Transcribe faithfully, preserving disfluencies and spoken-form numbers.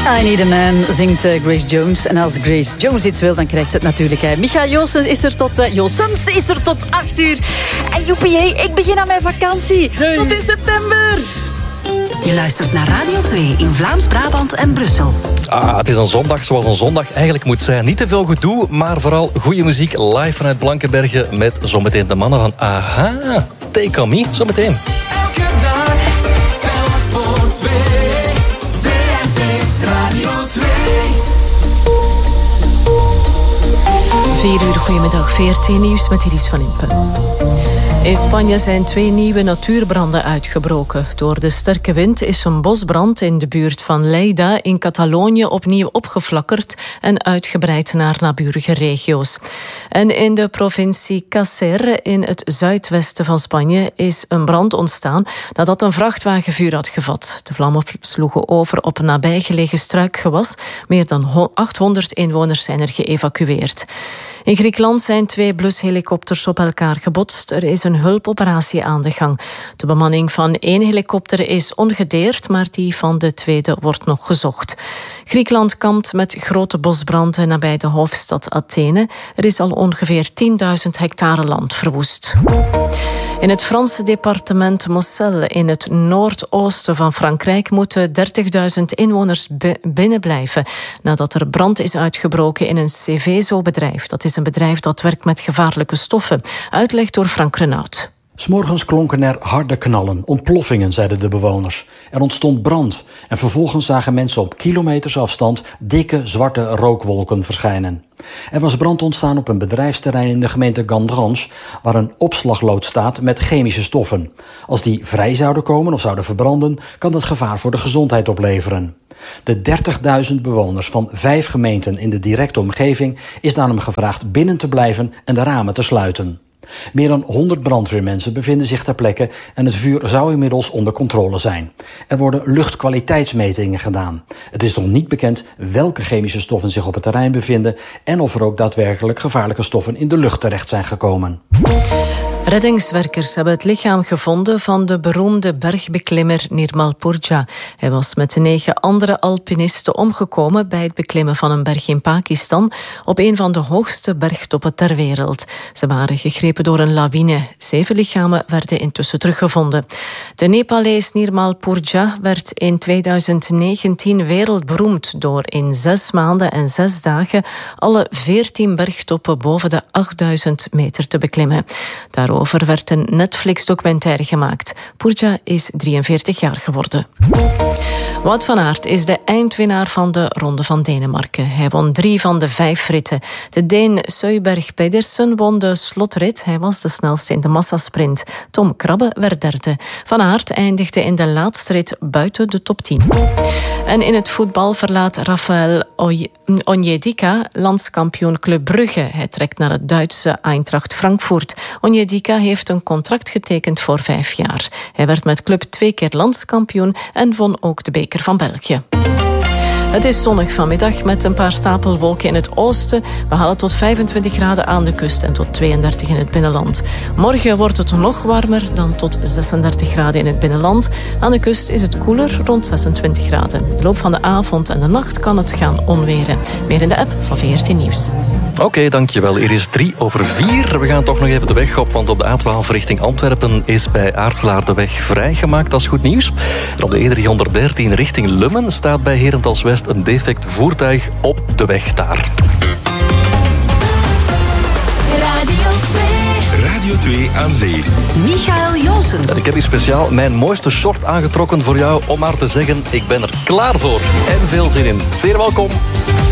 I Need a Man zingt uh, Grace Jones. En als Grace Jones iets wil, dan krijgt ze het natuurlijk. Hè. Micha Joosten is er tot, uh, Joostens is er tot acht uur. En joepie, ik begin aan mijn vakantie. Hey. Tot in september. Je luistert naar Radio twee in Vlaams-Brabant en Brussel. Ah, het is een zondag zoals een zondag eigenlijk moet zijn. Niet te veel gedoe, maar vooral goede muziek live vanuit Blankenberge met zometeen de mannen van Aha. Take On Me, zometeen. Elke dag, telk voor twee. V R T Radio twee. vier uur, goedemiddag, V R T Nieuws met Iris van Impen. In Spanje zijn twee nieuwe natuurbranden uitgebroken. Door de sterke wind is een bosbrand in de buurt van Lleida in Catalonië opnieuw opgeflakkerd en uitgebreid naar naburige regio's. En in de provincie Cácer in het zuidwesten van Spanje is een brand ontstaan nadat een vrachtwagen vuur had gevat. De vlammen sloegen over op een nabijgelegen struikgewas. Meer dan achthonderd inwoners zijn er geëvacueerd. In Griekenland zijn twee blushelikopters op elkaar gebotst. Er is een hulpoperatie aan de gang. De bemanning van één helikopter is ongedeerd, maar die van de tweede wordt nog gezocht. Griekenland kampt met grote bosbranden nabij de hoofdstad Athene. Er is al ongeveer tienduizend hectare land verwoest. In het Franse departement Moselle in het noordoosten van Frankrijk moeten dertigduizend inwoners binnenblijven nadat er brand is uitgebroken in een Cveso-bedrijf. Dat is een bedrijf dat werkt met gevaarlijke stoffen. Uitleg door Frank Renaud. 'S Morgens klonken er harde knallen, ontploffingen, zeiden de bewoners. Er ontstond brand en vervolgens zagen mensen op kilometers afstand dikke zwarte rookwolken verschijnen. Er was brand ontstaan op een bedrijfsterrein in de gemeente Gandrange, waar een opslagloods staat met chemische stoffen. Als die vrij zouden komen of zouden verbranden, kan dat gevaar voor de gezondheid opleveren. De dertigduizend bewoners van vijf gemeenten in de directe omgeving is daarom gevraagd binnen te blijven en de ramen te sluiten. Meer dan honderd brandweermensen bevinden zich ter plekke en het vuur zou inmiddels onder controle zijn. Er worden luchtkwaliteitsmetingen gedaan. Het is nog niet bekend welke chemische stoffen zich op het terrein bevinden en of er ook daadwerkelijk gevaarlijke stoffen in de lucht terecht zijn gekomen. Reddingswerkers hebben het lichaam gevonden van de beroemde bergbeklimmer Nirmal Purja. Hij was met negen andere alpinisten omgekomen bij het beklimmen van een berg in Pakistan op een van de hoogste bergtoppen ter wereld. Ze waren gegrepen door een lawine. Zeven lichamen werden intussen teruggevonden. De Nepalees Nirmal Purja werd in tweeduizend negentien wereldberoemd door in zes maanden en zes dagen alle veertien bergtoppen boven de achtduizend meter te beklimmen. Daarover Over werd een Netflix-documentaire gemaakt. Purja is drieënveertig jaar geworden. Wout van Aert is de eindwinnaar van de Ronde van Denemarken. Hij won drie van de vijf ritten. De Deen Søyberg Pedersen won de slotrit. Hij was de snelste in de massasprint. Tom Krabbe werd derde. Van Aert eindigde in de laatste rit buiten de top tien. En in het voetbal verlaat Rafael Onyedika landskampioen Club Brugge. Hij trekt naar het Duitse Eintracht Frankfurt. Onyedika heeft een contract getekend voor vijf jaar. Hij werd met club twee keer landskampioen en won ook de beker van België. Het is zonnig vanmiddag met een paar stapelwolken in het oosten. We halen tot vijfentwintig graden aan de kust en tot tweeëndertig in het binnenland. Morgen wordt het nog warmer dan tot zesendertig graden in het binnenland. Aan de kust is het koeler, rond zesentwintig graden. De loop van de avond en de nacht kan het gaan onweren. Meer in de app van V R T Nieuws. Oké, okay, dankjewel. Er is drie over vier. We gaan toch nog even de weg op, want op de A twaalf richting Antwerpen is bij Aartselaar de weg vrijgemaakt. Dat is goed nieuws. En op de E driehonderddertien richting Lummen staat bij Herentals West een defect voertuig op de weg daar. Radio twee. Radio twee aan zee. Michael Joosens. En ik heb hier speciaal mijn mooiste short aangetrokken voor jou om maar te zeggen, ik ben er klaar voor. En veel zin in. Zeer welkom.